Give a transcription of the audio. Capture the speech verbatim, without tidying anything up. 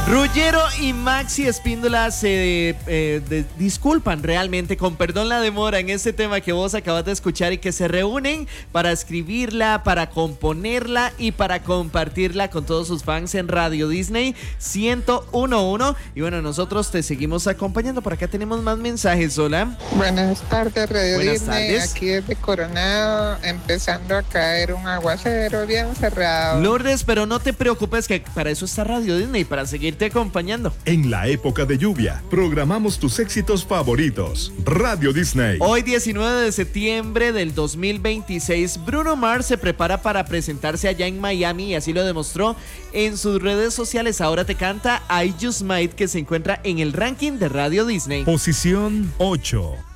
Ruggiero y Maxi Espíndola se eh, de, disculpan realmente, con perdón la demora, en este tema que vos acabas de escuchar, y que se reúnen para escribirla, para componerla y para compartirla con todos sus fans en Radio Disney ciento uno punto uno. Y bueno, nosotros te seguimos acompañando. Por acá tenemos más mensajes. Hola. Buenas tardes, Radio Buenas Disney. tardes. Aquí desde Coronado, empezando a caer un aguacero bien cerrado. Lourdes, pero no te preocupes, que para eso está Radio Disney, para seguirte acompañando. En la época de lluvia, programamos tus éxitos favoritos. Radio Disney. Hoy, diecinueve de septiembre del dos mil veintiséis, Bruno Mars se prepara para presentarse allá en Miami, y así lo demostró en sus redes sociales. Ahora te canta I Just Might, que se encuentra en el ranking de Radio Disney. Posición ocho.